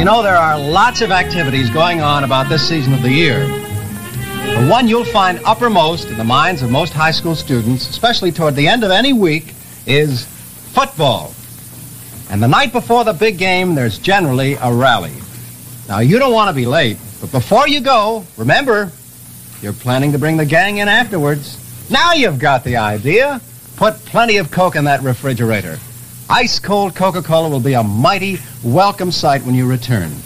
know, there are lots of activities going on about this season of the year. The one you'll find uppermost in the minds of most high school students, especially toward the end of any week, is football. And the night before the big game, there's generally a rally. Now, you don't want to be late, but before you go, remember, you're planning to bring the gang in afterwards. Now you've got the idea. Put plenty of Coke in that refrigerator. Ice-cold Coca-Cola will be a mighty welcome sight when you return.